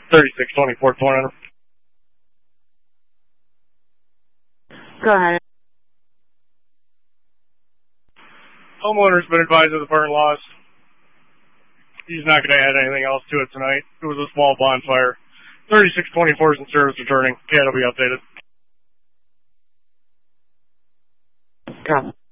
3624 400. Go ahead. Homeowner's been advised of the burn loss. He's not going to add anything else to it tonight. It was a small bonfire. 3624 is in service returning. CAD will be updated. Go.